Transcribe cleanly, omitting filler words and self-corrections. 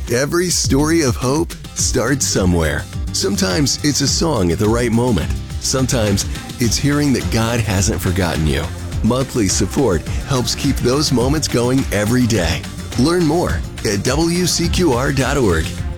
Every story of hope starts somewhere. Sometimes it's a song at the right moment. Sometimes it's hearing that God hasn't forgotten you. Monthly support helps keep those moments going every day. Learn more at WCQR.org.